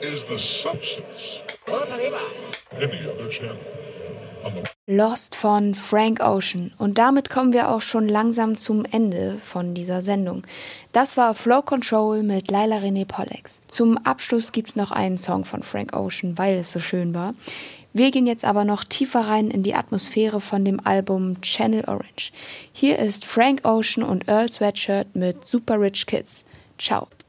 is the substance. Any other channel. Lost von Frank Ocean. Und damit kommen wir auch schon langsam zum Ende von dieser Sendung. Das war Flow Control mit Laila Renee Pollex. Zum Abschluss gibt's noch einen Song von Frank Ocean, weil es so schön war. Wir gehen jetzt aber noch tiefer rein in die Atmosphäre von dem Album Channel Orange. Hier ist Frank Ocean und Earl Sweatshirt mit Super Rich Kids. Ciao.